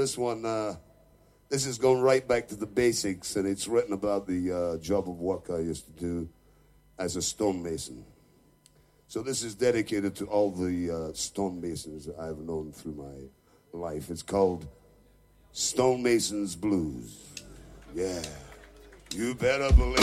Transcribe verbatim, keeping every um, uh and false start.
this one, uh, this is going right back to the basics, and it's written about the uh, job of work I used to do as a stonemason. So this is dedicated to all the uh, stonemasons I've known through my life. It's called Stonemason's Blues. Yeah, you better believe